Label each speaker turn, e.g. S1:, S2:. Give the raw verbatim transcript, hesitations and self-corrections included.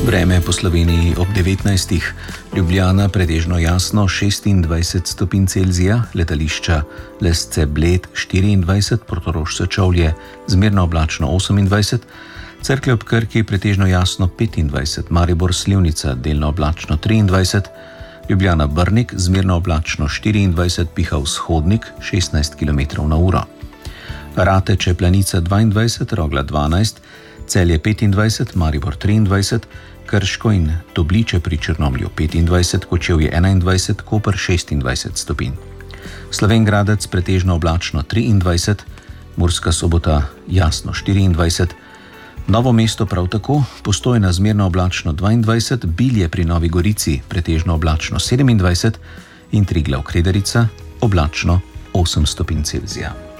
S1: Vreme po Sloveniji ob devetnajstih. Ljubljana pretežno jasno šestindvajset stopinj Celzija, letališča Lesce Bled štiriindvajset, Portorož Sečovlje zmerno oblačno osemindvajset, Cerklje ob Krki pretežno jasno petindvajset, Maribor Slivnica delno oblačno triindvajset, Ljubljana Brnik zmerno oblačno štiriindvajset, piha vzhodnik šestnajst kilometrov na uro. Rateče Planica dvaindvajset, Rogla dvanajst, Celje petindvajset, Maribor triindvajset, Krško in Tobliče pri Črnomlju petindvajset, Kočevje enaindvajset, Koper šestindvajset stopinj. Slovenj Gradec pretežno oblačno triindvajset, Murska Sobota jasno štiriindvajset, Novo mesto prav tako, Postojna zmerno oblačno dvaindvajset, Bilje pri Novi Gorici pretežno oblačno sedemindvajset in Triglav Kredarica oblačno osem stopinj Celzija.